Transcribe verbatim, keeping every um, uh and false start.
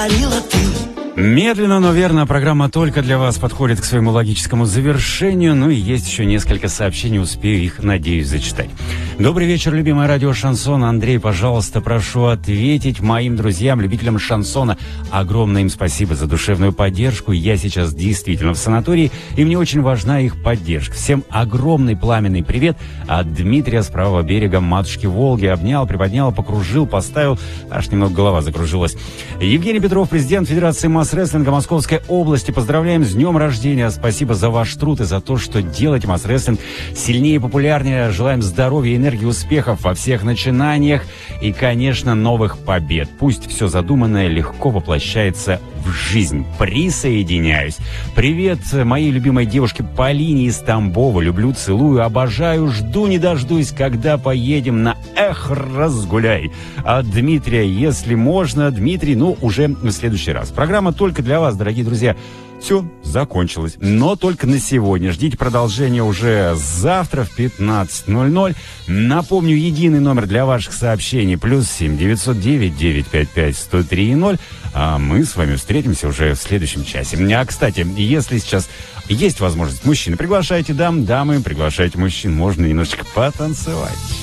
подарила ты. Медленно, но верно, программа «Только для вас» подходит к своему логическому завершению. Ну и есть еще несколько сообщений, успею их, надеюсь, зачитать. Добрый вечер, любимое радио «Шансон». Андрей, пожалуйста, прошу ответить моим друзьям, любителям шансона. Огромное им спасибо за душевную поддержку. Я сейчас действительно в санатории, и мне очень важна их поддержка. Всем огромный пламенный привет от Дмитрия с правого берега матушки Волги. Обнял, приподнял, покружил, поставил. Аж немного голова закружилась. Евгений Петров, президент Федерации масс-рестлинга Московской области. Поздравляем с днем рождения. Спасибо за ваш труд и за то, что делаете масс-рестлинг сильнее и популярнее. Желаем здоровья, энергии, успехов во всех начинаниях и, конечно, новых побед. Пусть все задуманное легко воплощается в жизнь. Присоединяюсь. Привет моей любимой девушке Полине из Тамбова. Люблю, целую, обожаю, жду не дождусь, когда поедем на «Эх, разгуляй». От Дмитрия, если можно. Дмитрий, ну, уже в следующий раз. Программа только для вас, дорогие друзья. Все, закончилось. Но только на сегодня. Ждите продолжения уже завтра в пятнадцать ноль ноль. Напомню, единый номер для ваших сообщений. Плюс семь девятьсот девять девятьсот пятьдесят пять сто три ноль. А мы с вами встретимся уже в следующем часе. А, кстати, если сейчас есть возможность, мужчины, приглашайте дам, дамы, приглашайте мужчин. Можно немножечко потанцевать.